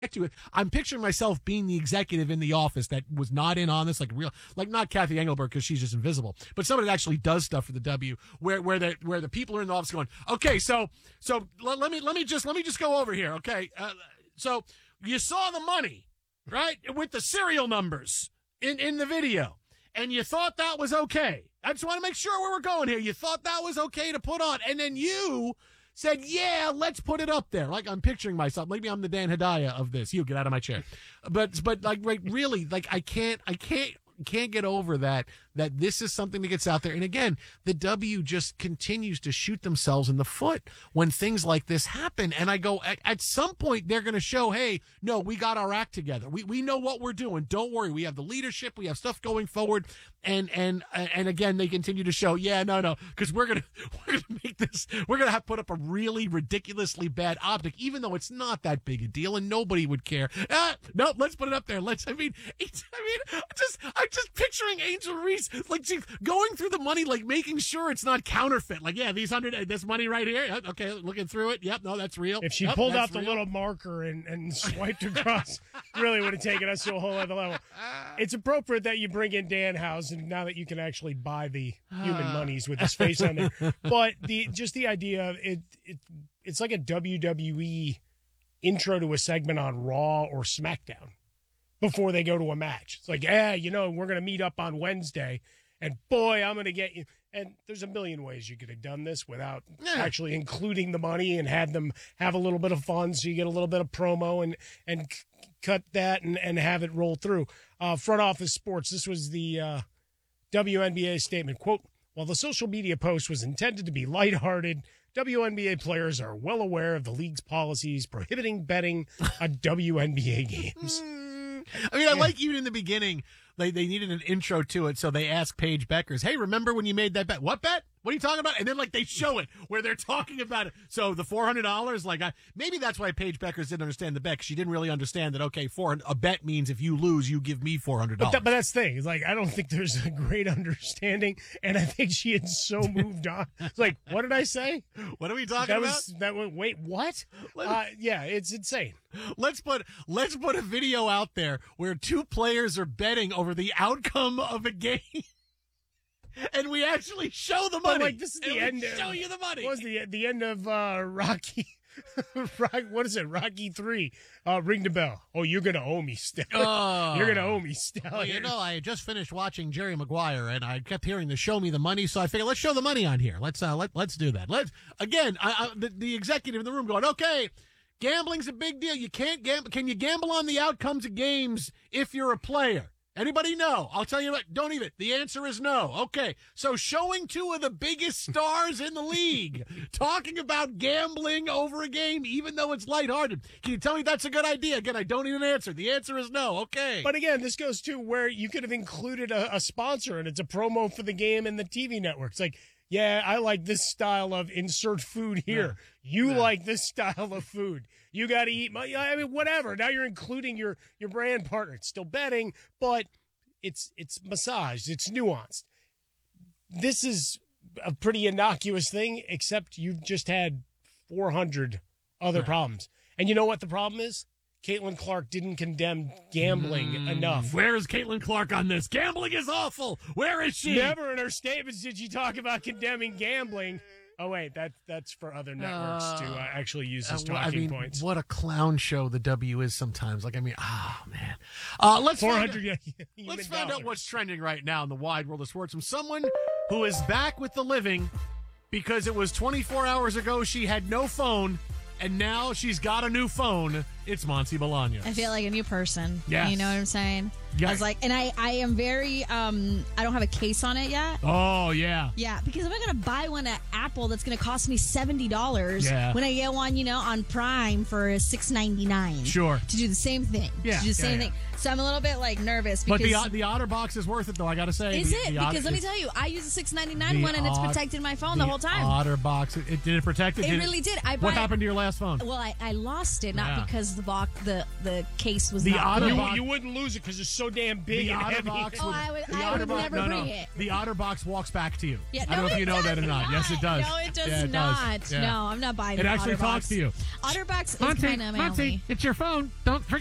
to it. I'm picturing myself being the executive in the office that was not in on this, like not Kathy Engelberg because she's just invisible, but somebody that actually does stuff for the W, where the people are in the office going, okay, so let me just go over here, okay? So you saw the money, right, with the serial numbers in the video, and you thought that was okay. I just want to make sure where we're going here. You thought that was okay to put on, and then you said, yeah, let's put it up there. Like, I'm picturing myself. Maybe I'm the Dan Hedaya of this. You get out of my chair. But like, really, like, I can't get over that this is something that gets out there. And again, the W just continues to shoot themselves in the foot when things like this happen. And I go, at some point, they're going to show, hey, no, we got our act together. We know what we're doing. Don't worry. We have the leadership. We have stuff going forward. And again, they continue to show, yeah, no, because we're going to make this, we're going to have put up a really ridiculously bad optic, even though it's not that big a deal and nobody would care. No, let's put it up there. I'm just picturing Angel Reese, like, she's going through the money, like making sure it's not counterfeit. Like, yeah, this money right here. Okay, looking through it. Yep, no, that's real. If she pulled out the little marker and swiped across, really would have taken us to a whole other level. It's appropriate that you bring in Dan House, and now that you can actually buy the human monies with his face on there. But the idea of it's like a WWE intro to a segment on Raw or SmackDown before they go to a match. It's like, we're going to meet up on Wednesday, and boy, I'm going to get you. And there's a million ways you could have done this without actually including the money and had them have a little bit of fun, so you get a little bit of promo and cut that and have it roll through. Front Office Sports, this was the WNBA statement. Quote, while the social media post was intended to be lighthearted, WNBA players are well aware of the league's policies prohibiting betting on WNBA games. I mean, I like even in the beginning, they needed an intro to it, so they asked Paige Beckers, hey, remember when you made that bet? What bet? What are you talking about? And then, like, they show it where they're talking about it. So the $400, like, maybe that's why Paige Beckers didn't understand the bet, because she didn't really understand that, okay, a bet means if you lose, you give me $400. But that's the thing. It's like, I don't think there's a great understanding, and I think she had so moved on. It's like, what did I say? What are we talking about? Wait, what? Yeah, it's insane. Let's put a video out there where two players are betting over the outcome of a game. And we actually show the money. But like, this is the end. Show you the money. What was the end of Rocky? What is it? Rocky 3. Ring the bell. Oh, you're gonna owe me, Stella. Oh. You're gonna owe me, Stella. Well, I had just finished watching Jerry Maguire, and I kept hearing the "show me the money," so I figured let's show the money on here. Let's do that. The executive in the room going, okay, gambling's a big deal. You can't gamble. Can you gamble on the outcomes of games if you're a player? Anybody know? I'll tell you what, don't even. The answer is no. Okay, so showing two of the biggest stars in the league talking about gambling over a game, even though it's lighthearted. Can you tell me that's a good idea? Again, I don't even answer. The answer is no. Okay. But again, this goes to where you could have included a sponsor, and it's a promo for the game and the TV network. It's like, yeah, I like this style of insert food here. You like this style of food. You got to eat. I mean, whatever. Now you're including your brand partner. It's still betting, but it's massaged. It's nuanced. This is a pretty innocuous thing, except you've just had 400 other problems. And you know what the problem is? Caitlin Clark didn't condemn gambling enough. Where is Caitlin Clark on this? Gambling is awful. Where is she? Never in her statements did she talk about condemning gambling. Oh, wait, that's for other networks to actually use as talking points. What a clown show the W is sometimes. Like, I mean, man. Let's find out what's trending right now in the wide world of sports from someone who is back with the living because it was 24 hours ago she had no phone, and now she's got a new phone. It's Monty Bolaños. I feel like a new person. Yes. You know what I'm saying? Yeah. I was like, and I am very, I don't have a case on it yet. Oh, yeah. Yeah, because I'm not going to buy one at Apple that's going to cost me $70 when I get one, on Prime for $6.99. Sure. To do the same thing. Yeah. To do the same thing. So I'm a little bit, nervous. Because, but the OtterBox is worth it, though, I got to say. Is it? Because let me tell you, I use a $6.99 one, and it's protected my phone the whole time. OtterBox, did it protect it? It really did. What happened to your last phone? Well, I lost it, not because the box, the case was The not. OtterBox- You wouldn't lose it because it's so damn big The and heavy. OtterBox Oh, I would never bring it. The OtterBox walks back to you. Yeah, I don't know if you know that or not. not. Yes, it does. No, it does Yeah, not. Yeah. No, I'm not buying It the actually OtterBox. talks to you. OtterBox is kind of my only. It's your phone. Don't forget.